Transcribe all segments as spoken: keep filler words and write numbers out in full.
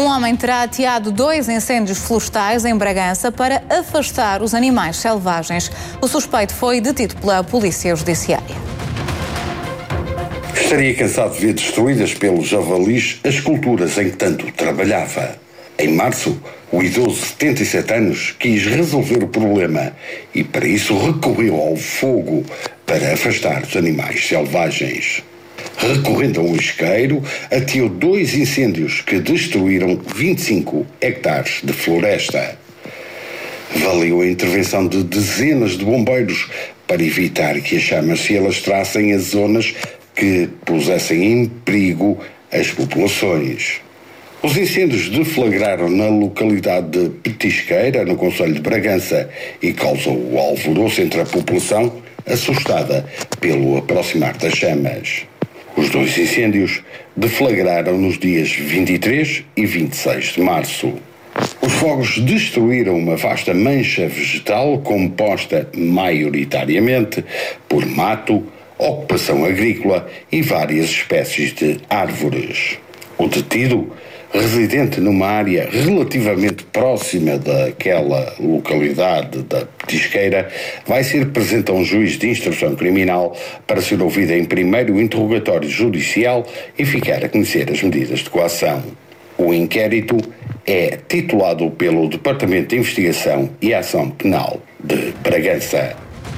Um homem terá ateado dois incêndios florestais em Bragança para afastar os animais selvagens. O suspeito foi detido pela Polícia Judiciária. Estaria cansado de ver destruídas pelos javalis as culturas em que tanto trabalhava. Em março, o idoso de setenta e sete anos quis resolver o problema e, para isso, recorreu ao fogo para afastar os animais selvagens. Recorrendo a um isqueiro, ateou dois incêndios que destruíram vinte e cinco hectares de floresta. Valeu a intervenção de dezenas de bombeiros para evitar que as chamas se alastrassem às zonas que pusessem em perigo as populações. Os incêndios deflagraram na localidade de Petisqueira, no concelho de Bragança, e causou o alvoroço entre a população, assustada pelo aproximar das chamas. Os dois incêndios deflagraram nos dias vinte e três e vinte e seis de março. Os fogos destruíram uma vasta mancha vegetal composta maioritariamente por mato, ocupação agrícola e várias espécies de árvores. O detido, residente numa área relativamente próxima daquela localidade da Petisqueira, vai ser apresentado a um juiz de instrução criminal para ser ouvido em primeiro interrogatório judicial e ficar a conhecer as medidas de coação. O inquérito é titulado pelo Departamento de Investigação e Ação Penal de Bragança.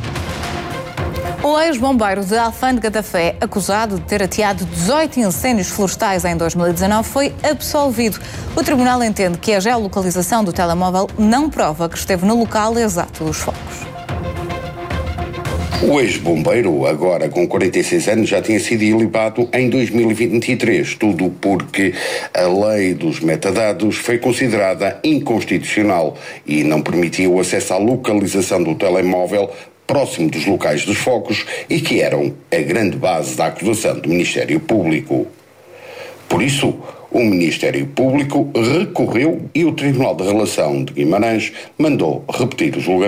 O ex-bombeiro de Alfândega da Fé, acusado de ter ateado dezoito incêndios florestais em dois mil e dezanove, foi absolvido. O tribunal entende que a geolocalização do telemóvel não prova que esteve no local exato dos focos. O ex-bombeiro, agora com quarenta e seis anos, já tinha sido ilibado em dois mil e vinte e três, tudo porque a lei dos metadados foi considerada inconstitucional e não permitia o acesso à localização do telemóvel próximo dos locais dos focos e que eram a grande base da acusação do Ministério Público. Por isso, o Ministério Público recorreu e o Tribunal de Relação de Guimarães mandou repetir o julgamento.